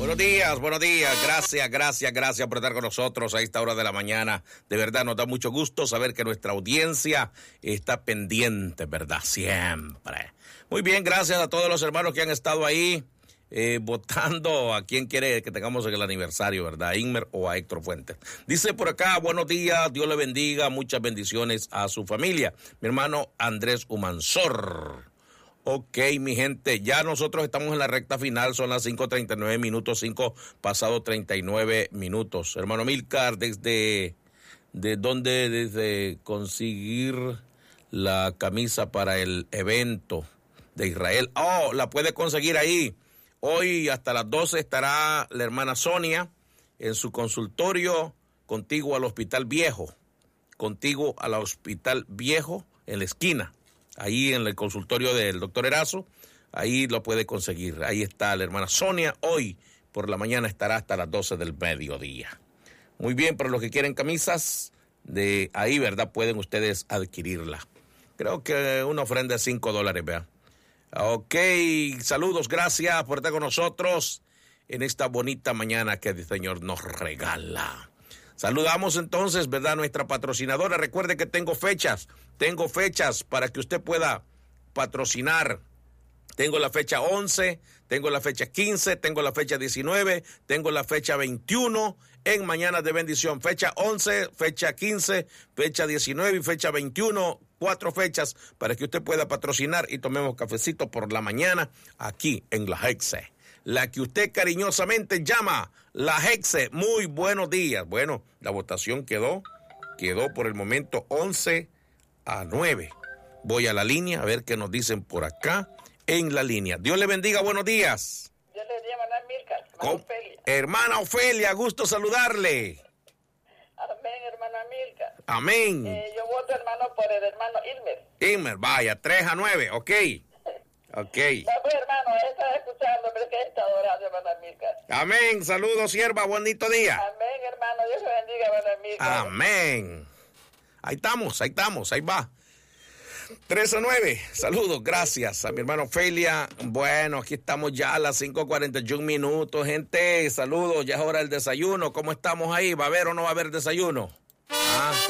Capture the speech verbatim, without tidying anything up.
Buenos días, buenos días. Gracias, gracias, gracias por estar con nosotros a esta hora de la mañana. De verdad, nos da mucho gusto saber que nuestra audiencia está pendiente, ¿verdad? Siempre. Muy bien, gracias a todos los hermanos que han estado ahí eh, votando a quien quiere que tengamos el aniversario, ¿verdad? A Inmer o a Héctor Fuentes. Dice por acá, buenos días, Dios le bendiga, muchas bendiciones a su familia. Mi hermano Andrés Humansor. Ok, mi gente, ya nosotros estamos en la recta final, son las cinco treinta y nueve minutos, cinco pasado treinta y nueve minutos. Hermano Milcar, ¿desde de dónde, desde conseguir la camisa para el evento de Israel? Oh, la puede conseguir ahí. Hoy hasta las doce estará la hermana Sonia en su consultorio, contigo al Hospital Viejo, contigo al Hospital Viejo en la esquina. Ahí en el consultorio del doctor Erazo, ahí lo puede conseguir. Ahí está la hermana Sonia. Hoy por la mañana estará hasta las doce del mediodía. Muy bien, para los que quieren camisas, de ahí, ¿verdad? Pueden ustedes adquirirla. Creo que una ofrenda de cinco dólares, ¿verdad? Ok, saludos, gracias por estar con nosotros en esta bonita mañana que el Señor nos regala. Saludamos entonces, ¿verdad? Nuestra patrocinadora. Recuerde que tengo fechas, tengo fechas para que usted pueda patrocinar. Tengo la fecha once, tengo la fecha quince, tengo la fecha diecinueve, tengo la fecha veintiuno en Mañanas de Bendición. Fecha once, fecha quince, fecha diecinueve y fecha veintiuno. Cuatro fechas para que usted pueda patrocinar y tomemos cafecito por la mañana aquí en La Hexe. La que usted cariñosamente llama La Hexe. Muy buenos días. Bueno, la votación quedó, quedó por el momento once a nueve. Voy a la línea a ver qué nos dicen por acá en la línea. Dios le bendiga, buenos días. Dios le bendiga, hermana Milka, hermana Ofelia. Hermana Ofelia, gusto saludarle. Amén, hermana Milka. Amén. Eh, yo voto, hermano, por el hermano Ilmer. Ilmer, vaya, tres a nueve, ok. Ok. No, pues, hermano, está escuchando, pero que está adorando, hermana Milka. Amén. Saludos, sierva. Bonito día. Amén, hermano. Dios le bendiga, hermana Milka. Amén. Ahí estamos, ahí estamos, ahí va. tres a nueve. Saludos, gracias a mi hermano Ofelia. Bueno, aquí estamos ya a las cinco cuarenta y un minutos, gente. Saludos, ya es hora del desayuno. ¿Cómo estamos ahí? ¿Va a haber o no va a haber desayuno? Ah.